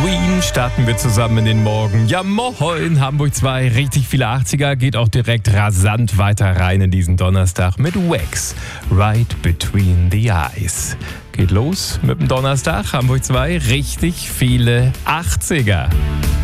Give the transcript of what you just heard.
Queen starten wir zusammen in den Morgen. Ja, moin, Hamburg 2, richtig viele 80er, geht auch direkt rasant weiter rein in diesen Donnerstag mit Wax, Right Between the Eyes. Geht los mit dem Donnerstag, Hamburg 2, richtig viele 80er.